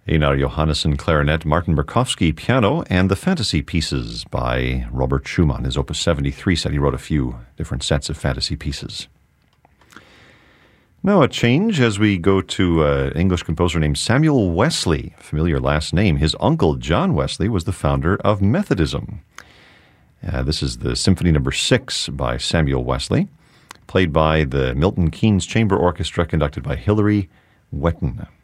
Einar Johannesson, clarinet, Martin Markowski, piano, and the Fantasy Pieces by Robert Schumann. His Opus 73 set. He wrote a few different sets of fantasy pieces. Now a change as we go to an English composer named Samuel Wesley, familiar last name. His uncle, John Wesley, was the founder of Methodism. This is the Symphony No. 6 by Samuel Wesley, played by the Milton Keynes Chamber Orchestra, conducted by Hilary Wetton.